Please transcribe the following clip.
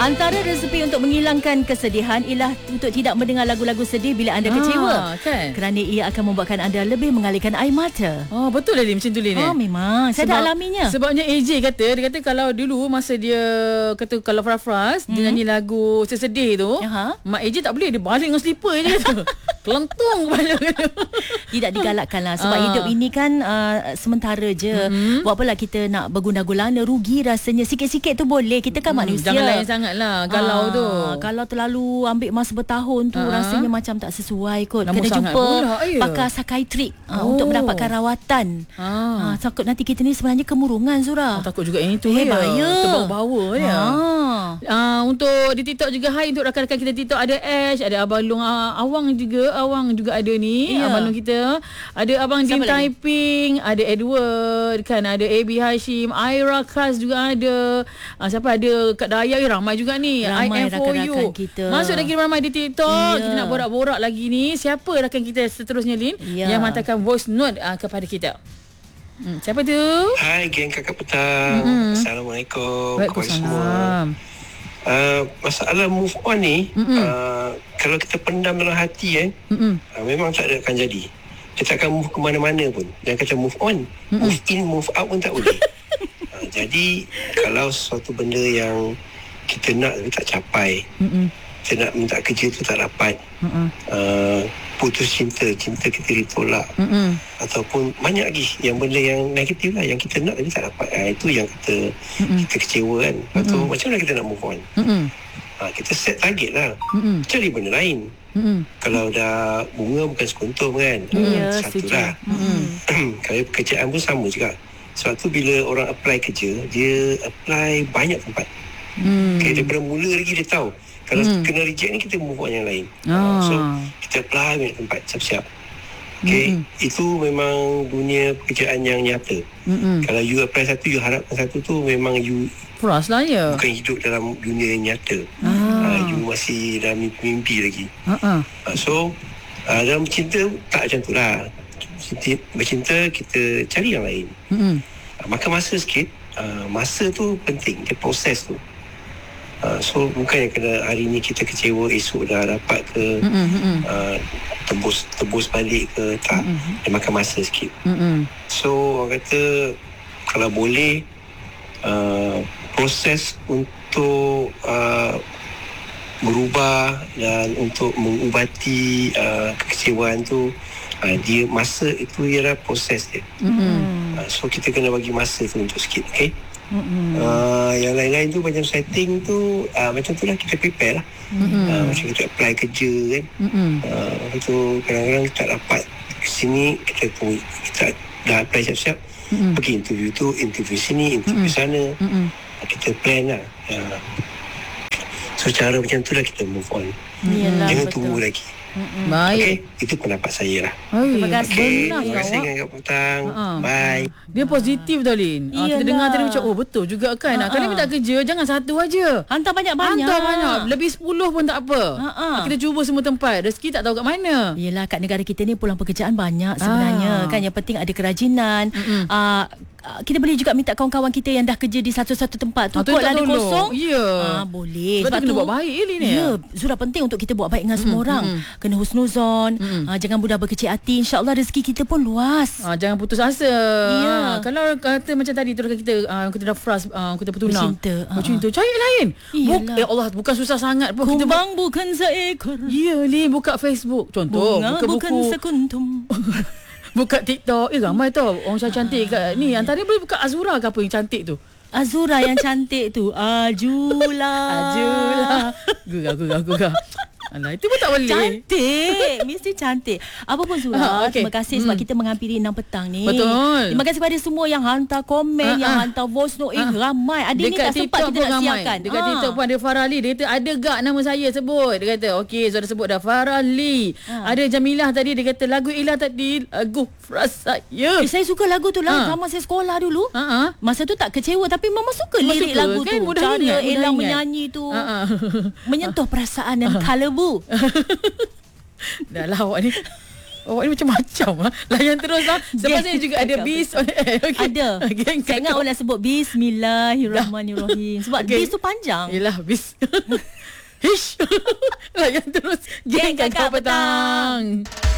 Antara resepi untuk menghilangkan kesedihan ialah untuk tidak mendengar lagu-lagu sedih bila anda kecewa. Kan? Kerana ia akan membuatkan anda lebih mengalirkan air mata. Oh, betul lah Lin, macam tu Lin. Memang. Saya dah alaminya. Sebabnya AJ dia kata kalau dulu masa dia kata kalau Fras dia nyanyi lagu sesedih tu, Mak AJ tak boleh, dia balik dengan slipper je kata. Kelentung kepala. Tidak digalakkan lah. Sebab hidup ini kan sementara je. Buat apalah kita nak berguna gulana, rugi rasanya. Sikit-sikit tu boleh. Kita kan manusia. Jangan layan sangat lah galau tu. Kalau terlalu ambil masa bertahun tu rasanya macam tak sesuai kot. Lama kena jumpa pakar ya. psychiatric untuk mendapatkan rawatan. Takut nanti kita ni sebenarnya kemurungan, Zura. Takut juga ini tu ya. Bahaya. Terbawa-bawa ya. Untuk di TikTok juga, hai untuk rakan-rakan kita TikTok, ada Ash, ada Abang Long Awang juga ada ni. Abang Long kita, ada Abang Din Taiping, ada Edward kan, ada AB Hashim, Aira Khas juga ada. Siapa ada Kak Daya, ramai juga ni. Ramai rakan-rakan you. kita. Masuk lagi ramai di TikTok. Kita nak borak-borak lagi ni. Siapa rakan kita seterusnya Lin yang hantarkan voice note kepada kita? Siapa tu? Hai geng Kakak Petang. Assalamualaikum. Waalaikumsalam. Masalah move on ni, kalau kita pendam dalam hati memang tak akan jadi. Kita takkan move ke mana-mana pun. Dan kata move on, move in, move out pun tak boleh. Jadi kalau sesuatu benda yang kita nak tapi tak capai, kita nak minta kerja tu tak dapat, putus cinta kita ditolak, ataupun banyak lagi yang benda yang negatif lah yang kita nak tapi tak dapat, itu yang kita kecewa kan. Lepas tu macam mana kita nak move on? Kita set target lah, cari benda lain. Kalau dah bunga bukan sekuntum kan, satu lah. Kalau pekerjaan pun sama juga. Sebab tu bila orang apply kerja, dia apply banyak tempat. Daripada mula lagi dia tahu kalau kena reject ni kita move on yang lain. So kita apply banyak tempat, siap-siap. Itu memang dunia pekerjaan yang nyata. Kalau you apply satu, you harapkan satu tu, memang you Fras lah ya. bukan hidup dalam dunia yang nyata. You masih dalam mimpi lagi. So dalam cinta tak macam tu lah. Bercinta kita cari yang lain. Makan masa sikit. Masa tu penting, dia proses tu. So bukan yang kena hari ni kita kecewa, esok dah dapat ke, tebus balik ke, tak. Dia makan masa sikit. So orang kata kalau boleh proses untuk berubah dan untuk mengubati kekecewaan tu, dia masa itu ialah proses dia. So kita kena bagi masa tu untuk sikit. Yang lain-lain tu macam setting tu, macam tu lah kita prepare lah. Macam kita apply kerja kan, itu kadang-kadang tak dapat ke sini, kita dah apply siap-siap, pergi interview tu, interview sini, interview sana, kita plan lah. So cara macam tu lah kita move on. Jangan tunggu lagi. Baik. Itu pendapat saya lah. Terima kasih. Terima kasih dengan Kak Petang. Bye. Dia positif tau Lin. Kita dengar tadi macam betul juga kan. Kalau minta kerja jangan satu aja. Hantar banyak-banyak. Lebih 10 pun tak apa. Kita cuba semua tempat. Rezeki tak tahu kat mana. Yelah, kat negara kita ni peluang pekerjaan banyak sebenarnya kan. Yang penting ada kerajinan. Kita boleh juga minta kawan-kawan kita yang dah kerja di satu-satu tempat tu, kot lah ada kosong. Boleh. Sebab tu kena buat baik Lin. Zura, penting untuk kita buat baik dengan semua orang. Kena husnuzon. Jangan mudah berkecil hati. InsyaAllah rezeki kita pun luas. Jangan putus asa. Kalau kata macam tadi tu kita dah fras, kita bertunang, bercinta, cari lain. Allah, bukan susah sangat pun. Kumbang bukan seekor. Ya Lin, buka Facebook contoh, bunga buka bukan buku, sekuntum. buka TikTok. Ramai tau orang cantik kat ni. Antara boleh buka Azura ke apa yang cantik tu. Azura yang cantik tu. Ajula. Gugah. Alah, itu pun tak boleh. Cantik. Mesti cantik. Apa pun Zura, terima kasih sebab kita menghampiri 6 petang ni. Betul. Terima kasih kepada semua yang hantar komen, yang hantar voice note. Ramai. Ada ni tak sempat kita nak siapkan. Dekat TikTok pun ada Farah Lee. Dia kata ada gak nama saya sebut. Dia kata okey, Zura sebut dah Farah Lee. Ada Jamilah tadi, dia kata lagu Ilah tadi, lagu Fras saya. Saya suka lagu tu lah. Zaman saya sekolah dulu. Masa tu tak kecewa tapi mama suka lirik lagu kan, tu. Cara Ella menyanyi tu menyentuh perasaan dan kalebu. Dah lah awak ni. Oh, ini macam-macam. Layan terus lah. Selepas ni juga ada bis on air. Okay. Ada. Saya ingat orang sebut Bismillahirrahmanirrahim. Sebab bis tu panjang. Yelah, bis. Hish. Layan terus. Geng Kakak Petang.